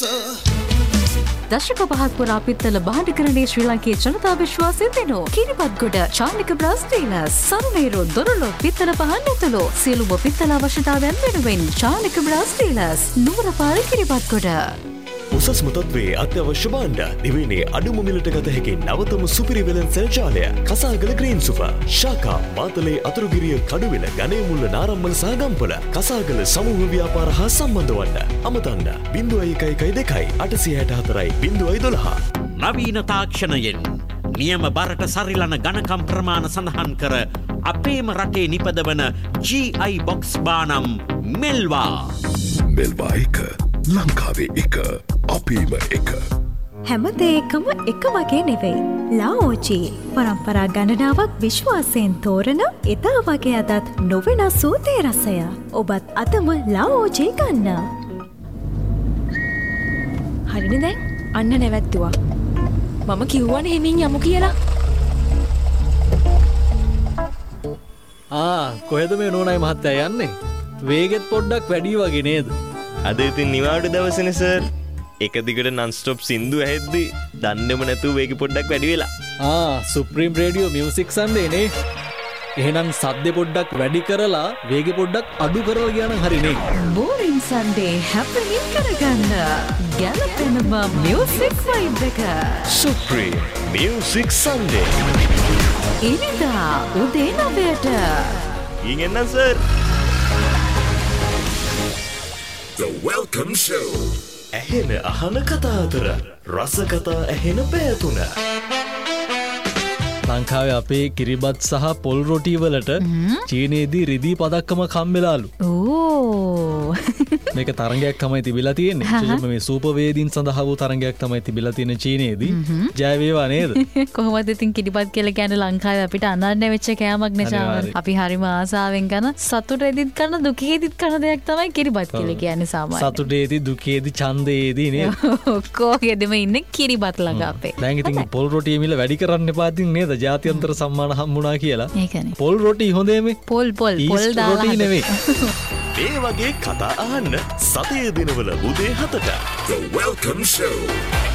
දශක පහක් පුරා පිත්තල භාණ්ඩකරණයේ ශ්‍රී ලංකේ ජනතා විශ්වාසය දෙනු කිරිබත්ගොඩ චාලික බ්‍රාස් ටීලර්ස් සරුමේරු දොරළු පිත්තල පහන් ඇතුළු සියලුම පිත්තල අවශ්‍යතාවයන් වෙනුවෙන් චාලික බ්‍රාස් ටීලර්ස් නුවරපාර කිරිබත්ගොඩ. උසස්ම තත්ත්වයේ අත්‍යවශ්‍ය භාණ්ඩ දිවයිනේ අඩුම මිලට ගත හැකි නවතම සුපිරි වෙළඳ ජාලය කසාගල ග්‍රීන් සුපර් ශාකා මාතලේ අතුරුගිරිය කඩුවෙල ගණේමුල්ල නාරම්මල සහ ගම්පල කසාගල සමූහ ව්‍යාපාර හා සම්බන්ධ වන්න අමතන්න 0112 864 012 නවීන තාක්ෂණයෙන් නියම බරට සරිලන ඝනකම් ප්‍රමාණ සඳහන් කර අපේම රටේ නිපදවන GI box බානම් මෙල්වා එක ලංකාවේ එක අපේම එක හැම දෙයකම එක වගේ නෙවෙයි. ලාओජි පරම්පරා ගණනාවක් විශ්වාසයෙන් තෝරන එදා වගේ අදත් නොවෙනස් වූ තේ රසය. ඔබත් අදම ලාओජි ගන්න. හරිනේ දැන් අන්න නැවැත්තුවා. මම කිව්වනේ හිමින් යමු කියලා. කොහෙද මේ නෝනායි මහත්තයා යන්නේ? වේගෙත් පොඩ්ඩක් වැඩි වගේ නේද? අද ඉතින් නිවාඩු දවසනේ සර්. එක දිගට නන් ස්ටොප් සින්දු ඇහෙද්දි දන්නේම නැතුව වේගෙ පොඩ්ඩක් වැඩි වෙලා. සුප්‍රීම් රේඩියෝ මියුසික් සන්ඩේ නේ. එහෙනම් සද්දේ පොඩ්ඩක් වැඩි කරලා වේගෙ පොඩ්ඩක් අඩු කරලා ගියා නම් හරිනේ. බෝරින් සන්ඩේ හැපෙනින් කරගන්න ගැලපෙනම මියුසික් වයිබ් එක. Supreme music සන්ඩේ. ඉනිදා උදේ 9ට. ඊගෙන් නම් සර්. The Welcome Show. ඇහෙන අහන කතා අතර රස කතා ඇහෙන පැතුන. ලංකාවේ අපේ කිරිබත් සහ පොල් රොටි වලට චීනයේදී රිදී පදක්කම කම්බෙලාලු. මේක තරගයක් තමයි තිබිලා තියෙන්නේ. විශේෂයෙන්ම මේ සූපවේදීන් සඳහා වූ තරගයක් තමයි තිබිලා තියෙන්නේ චීනයේදී. ජය වේවා නේද? කොහොමද ඉතින් කිරිබත් කියලා කියන්නේ ලංකාවේ අපිට අනන්‍ය වෙච්ච කෑමක් නේ. අපි හරිම ආසාවෙන් කරන සතුටේදීත් කරන දුකේදීත් කරන දෙයක් තමයි කිරිබත් කියලා කියන්නේ සාමාන්‍යයෙන්. සතුටේදී දුකේදී ඡන්දේදී නේද? කොහෙදම ඉන්නේ කිරිබත් ළඟ අපේ. දැන් ඉතින් පොල් රොටි මිල වැඩි කරන්න එපා ඉතින් නේද? ජාත්‍යන්තර සම්මාන හම්බුණා කියලා. ඒකනේ. පොල් රොටි හොඳේ මේ. පොල් දාලා රොටි නෙවෙයි. මේ වගේ කතා අහන්න සතියේ දිනවල උදේ 7ට The Welcome Show.